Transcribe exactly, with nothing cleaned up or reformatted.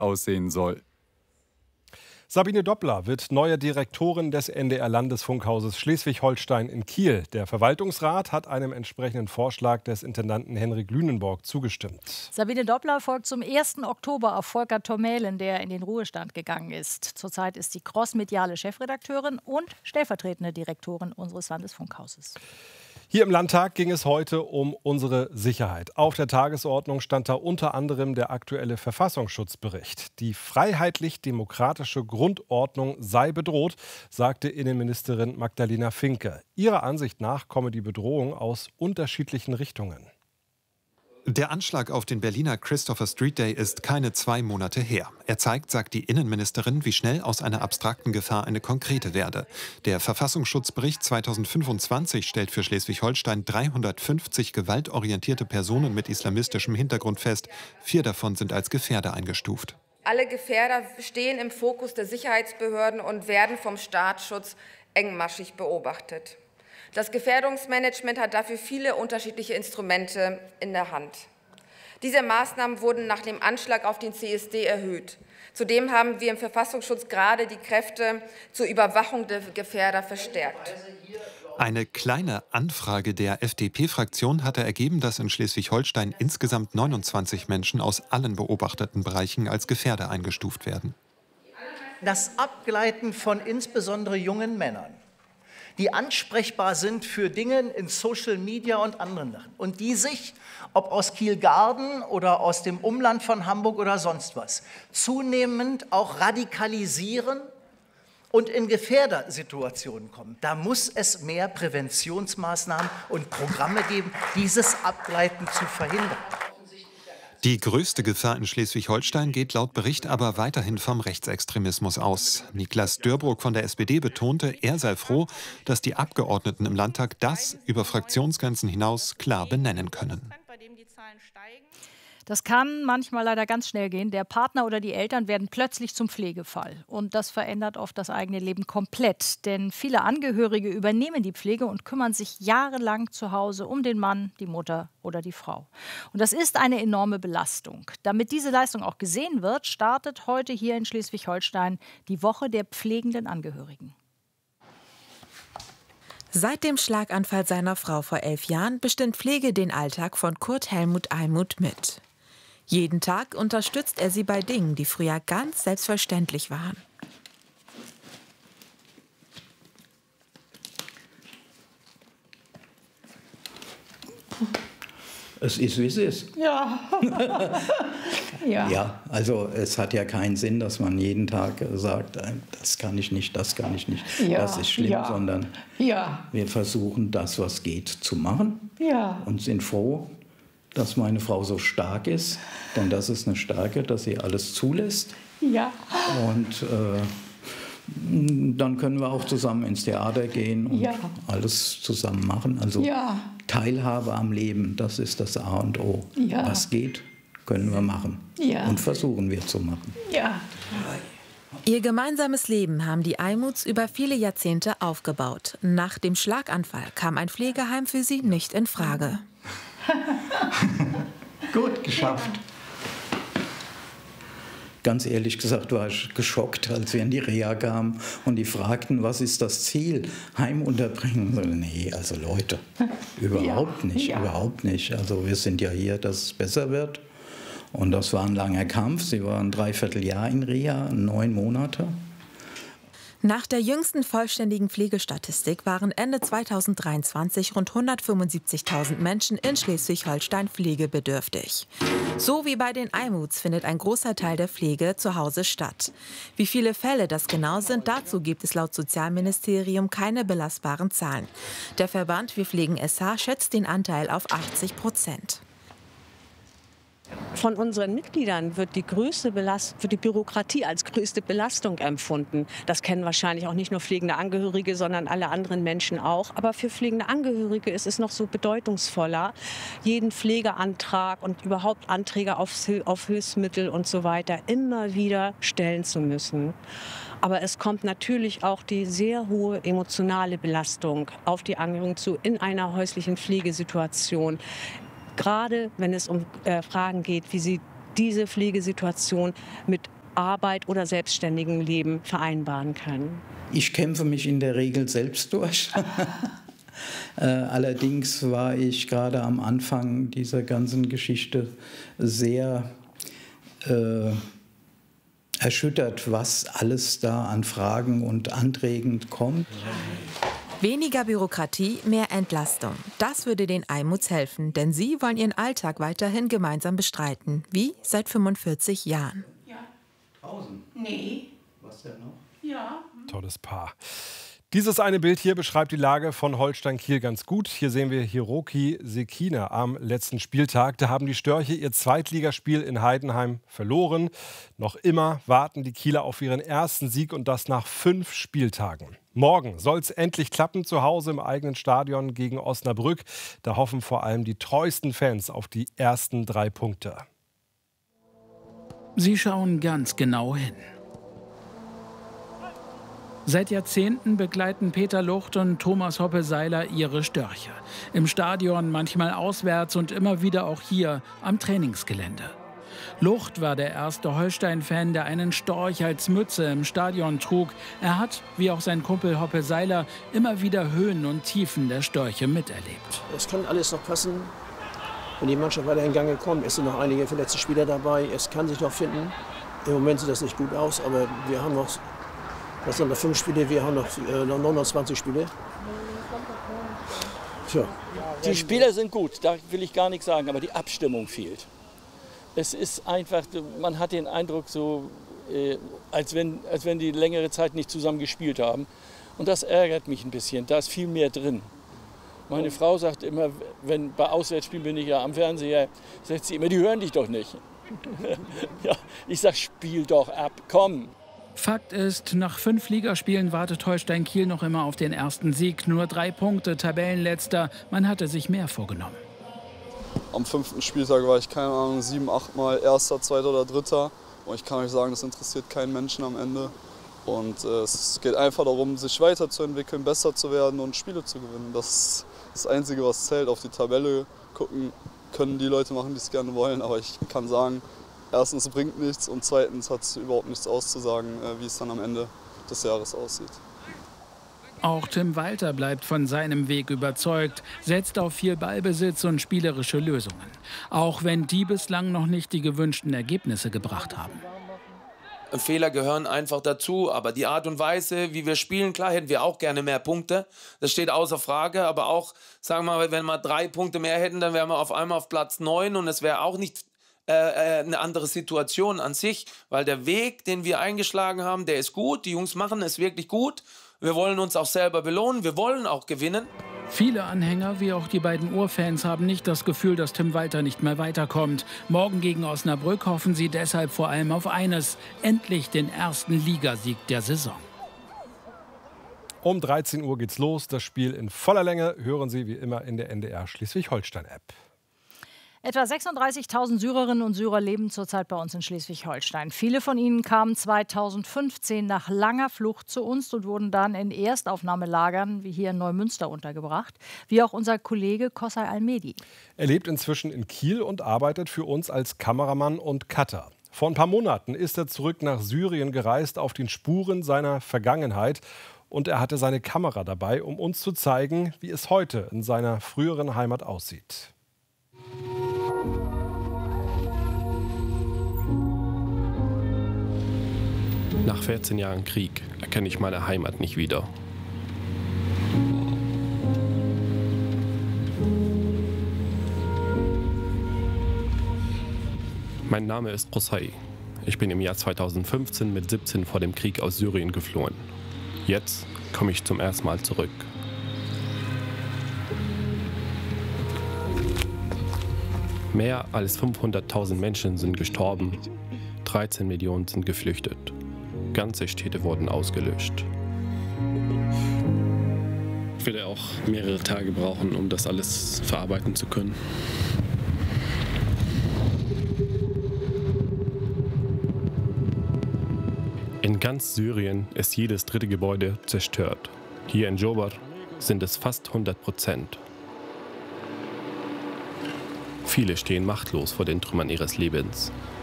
aussehen soll. Sabine Doppler wird neue Direktorin des N D R-Landesfunkhauses Schleswig-Holstein in Kiel. Der Verwaltungsrat hat einem entsprechenden Vorschlag des Intendanten Henrik Lünenborg zugestimmt. Sabine Doppler folgt zum ersten Oktober auf Volker Tormälen, der in den Ruhestand gegangen ist. Zurzeit ist sie crossmediale Chefredakteurin und stellvertretende Direktorin unseres Landesfunkhauses. Hier im Landtag ging es heute um unsere Sicherheit. Auf der Tagesordnung stand da unter anderem der aktuelle Verfassungsschutzbericht. Die freiheitlich-demokratische Grundordnung sei bedroht, sagte Innenministerin Magdalena Finke. Ihrer Ansicht nach komme die Bedrohung aus unterschiedlichen Richtungen. Der Anschlag auf den Berliner Christopher Street Day ist keine zwei Monate her. Er zeigt, sagt die Innenministerin, wie schnell aus einer abstrakten Gefahr eine konkrete werde. Der Verfassungsschutzbericht zweitausendfünfundzwanzig stellt für Schleswig-Holstein dreihundertfünfzig gewaltorientierte Personen mit islamistischem Hintergrund fest. Vier davon sind als Gefährder eingestuft. Alle Gefährder stehen im Fokus der Sicherheitsbehörden und werden vom Staatsschutz engmaschig beobachtet. Das Gefährdungsmanagement hat dafür viele unterschiedliche Instrumente in der Hand. Diese Maßnahmen wurden nach dem Anschlag auf den C S D erhöht. Zudem haben wir im Verfassungsschutz gerade die Kräfte zur Überwachung der Gefährder verstärkt. Eine kleine Anfrage der F D P-Fraktion hatte ergeben, dass in Schleswig-Holstein insgesamt neunundzwanzig Menschen aus allen beobachteten Bereichen als Gefährder eingestuft werden. Das Abgleiten von insbesondere jungen Männern, die ansprechbar sind für Dinge in Social Media und anderen Sachen und die sich, ob aus Kiel-Garden oder aus dem Umland von Hamburg oder sonst was, zunehmend auch radikalisieren und in Gefährdersituationen kommen. Da muss es mehr Präventionsmaßnahmen und Programme geben, dieses Abgleiten zu verhindern. Die größte Gefahr in Schleswig-Holstein geht laut Bericht aber weiterhin vom Rechtsextremismus aus. Niklas Dörbrook von der S P D betonte, er sei froh, dass die Abgeordneten im Landtag das über Fraktionsgrenzen hinaus klar benennen können. Das kann manchmal leider ganz schnell gehen. Der Partner oder die Eltern werden plötzlich zum Pflegefall. Und das verändert oft das eigene Leben komplett. Denn viele Angehörige übernehmen die Pflege und kümmern sich jahrelang zu Hause um den Mann, die Mutter oder die Frau. Und das ist eine enorme Belastung. Damit diese Leistung auch gesehen wird, startet heute hier in Schleswig-Holstein die Woche der pflegenden Angehörigen. Seit dem Schlaganfall seiner Frau vor elf Jahren bestimmt Pflege den Alltag von Kurt Helmut Eimut mit. Jeden Tag unterstützt er sie bei Dingen, die früher ganz selbstverständlich waren. Es ist, wie es ist. Ja. ja. Ja, also es hat ja keinen Sinn, dass man jeden Tag sagt, das kann ich nicht, das kann ich nicht, ja. das ist schlimm, ja. sondern ja. wir versuchen, das, was geht, zu machen ja. und sind froh, dass meine Frau so stark ist, denn das ist eine Stärke, dass sie alles zulässt. Ja. Und äh, dann können wir auch zusammen ins Theater gehen und ja. alles zusammen machen. Also ja. Teilhabe am Leben, das ist das A und O. Ja. Was geht, können wir machen. Ja. Und versuchen wir zu machen. Ja. Ihr gemeinsames Leben haben die Eimuts über viele Jahrzehnte aufgebaut. Nach dem Schlaganfall kam ein Pflegeheim für sie nicht in Frage. Gut, geschafft. Ganz ehrlich gesagt war ich geschockt, als wir in die Reha kamen und die fragten, was ist das Ziel? Heimunterbringung? Nee, also Leute, überhaupt ja, nicht, ja. überhaupt nicht. Also wir sind ja hier, dass es besser wird. Und das war ein langer Kampf. Sie waren ein Dreivierteljahr in Reha, neun Monate. Nach der jüngsten vollständigen Pflegestatistik waren Ende zweitausenddreiundzwanzig rund hundertfünfundsiebzigtausend Menschen in Schleswig-Holstein pflegebedürftig. So wie bei den Eimuts findet ein großer Teil der Pflege zu Hause statt. Wie viele Fälle das genau sind, dazu gibt es laut Sozialministerium keine belastbaren Zahlen. Der Verband Wir pflegen S H schätzt den Anteil auf achtzig Prozent. Von unseren Mitgliedern wird die größte Belast wird die Bürokratie als größte Belastung empfunden. Das kennen wahrscheinlich auch nicht nur pflegende Angehörige, sondern alle anderen Menschen auch. Aber für pflegende Angehörige ist es noch so bedeutungsvoller, jeden Pflegeantrag und überhaupt Anträge auf, auf Hilfsmittel und so weiter immer wieder stellen zu müssen. Aber es kommt natürlich auch die sehr hohe emotionale Belastung auf die Angehörigen zu in einer häuslichen Pflegesituation. Gerade wenn es um äh, Fragen geht, wie sie diese Pflegesituation mit Arbeit oder selbstständigem Leben vereinbaren können. Ich kämpfe mich in der Regel selbst durch. äh, allerdings war ich gerade am Anfang dieser ganzen Geschichte sehr äh, erschüttert, was alles da an Fragen und Anträgen kommt. Weniger Bürokratie, mehr Entlastung. Das würde den I M U Z helfen, denn sie wollen ihren Alltag weiterhin gemeinsam bestreiten. Wie seit fünfundvierzig Jahren. Ja. Pausen? Nee. Was denn noch? Ja. Tolles Paar. Dieses eine Bild hier beschreibt die Lage von Holstein Kiel ganz gut. Hier sehen wir Hiroki Sekina am letzten Spieltag. Da haben die Störche ihr Zweitligaspiel in Heidenheim verloren. Noch immer warten die Kieler auf ihren ersten Sieg und das nach fünf Spieltagen. Morgen soll es endlich klappen, zu Hause im eigenen Stadion gegen Osnabrück. Da hoffen vor allem die treuesten Fans auf die ersten drei Punkte. Sie schauen ganz genau hin. Seit Jahrzehnten begleiten Peter Lucht und Thomas Hoppe-Seiler ihre Störche. Im Stadion, manchmal auswärts und immer wieder auch hier am Trainingsgelände. Lucht war der erste Holstein-Fan, der einen Storch als Mütze im Stadion trug. Er hat, wie auch sein Kumpel Hoppe-Seiler, immer wieder Höhen und Tiefen der Störche miterlebt. Es kann alles noch passen, wenn die Mannschaft weiter in Gang kommt. Es sind noch einige verletzte Spieler dabei, es kann sich noch finden. Im Moment sieht das nicht gut aus, aber wir haben noch... Das sind noch fünf Spiele, wir haben noch äh, neunundzwanzig Spiele. Tja. Die Spieler sind gut, da will ich gar nichts sagen, aber die Abstimmung fehlt. Es ist einfach, man hat den Eindruck, so, äh, als, wenn, als wenn die längere Zeit nicht zusammen gespielt haben. Und das ärgert mich ein bisschen, da ist viel mehr drin. Meine Frau sagt immer, wenn bei Auswärtsspielen bin ich ja am Fernseher, sagt sie immer, die hören dich doch nicht. Ja, ich sag, spiel doch ab, komm. Fakt ist, nach fünf Ligaspielen wartet Holstein Kiel noch immer auf den ersten Sieg. Nur drei Punkte, Tabellenletzter. Man hatte sich mehr vorgenommen. Am fünften Spieltag war ich, keine Ahnung, sieben, acht Mal Erster, Zweiter oder Dritter. Und ich kann euch sagen, das interessiert keinen Menschen am Ende. Und äh, es geht einfach darum, sich weiterzuentwickeln, besser zu werden und Spiele zu gewinnen. Das ist das Einzige, was zählt. Auf die Tabelle gucken können die Leute machen, die es gerne wollen. Aber ich kann sagen, erstens bringt nichts und zweitens hat es überhaupt nichts auszusagen, wie es dann am Ende des Jahres aussieht. Auch Tim Walter bleibt von seinem Weg überzeugt, setzt auf viel Ballbesitz und spielerische Lösungen. Auch wenn die bislang noch nicht die gewünschten Ergebnisse gebracht haben. Fehler gehören einfach dazu, aber die Art und Weise, wie wir spielen, klar hätten wir auch gerne mehr Punkte. Das steht außer Frage, aber auch, sagen wir mal, wenn wir drei Punkte mehr hätten, dann wären wir auf einmal auf Platz neun und es wäre auch nicht eine andere Situation an sich, weil der Weg, den wir eingeschlagen haben, der ist gut, die Jungs machen es wirklich gut. Wir wollen uns auch selber belohnen, wir wollen auch gewinnen. Viele Anhänger, wie auch die beiden Urfans, haben nicht das Gefühl, dass Tim Walter nicht mehr weiterkommt. Morgen gegen Osnabrück hoffen sie deshalb vor allem auf eines: endlich den ersten Ligasieg der Saison. Um dreizehn Uhr geht's los, das Spiel in voller Länge hören Sie wie immer in der N D R Schleswig-Holstein-App. Etwa sechsunddreißigtausend Syrerinnen und Syrer leben zurzeit bei uns in Schleswig-Holstein. Viele von ihnen kamen zweitausendfünfzehn nach langer Flucht zu uns und wurden dann in Erstaufnahmelagern wie hier in Neumünster untergebracht, wie auch unser Kollege Kossay Almedi. Er lebt inzwischen in Kiel und arbeitet für uns als Kameramann und Cutter. Vor ein paar Monaten ist er zurück nach Syrien gereist, auf den Spuren seiner Vergangenheit. Und er hatte seine Kamera dabei, um uns zu zeigen, wie es heute in seiner früheren Heimat aussieht. Nach vierzehn Jahren Krieg erkenne ich meine Heimat nicht wieder. Mein Name ist Kossay. Ich bin im Jahr zweitausendfünfzehn mit siebzehn vor dem Krieg aus Syrien geflohen. Jetzt komme ich zum ersten Mal zurück. Mehr als fünfhunderttausend Menschen sind gestorben, dreizehn Millionen sind geflüchtet. Ganze Städte wurden ausgelöscht. Ich werde auch mehrere Tage brauchen, um das alles verarbeiten zu können. In ganz Syrien ist jedes dritte Gebäude zerstört. Hier in Jobar sind es fast hundert Prozent. Viele stehen machtlos vor den Trümmern ihres Lebens.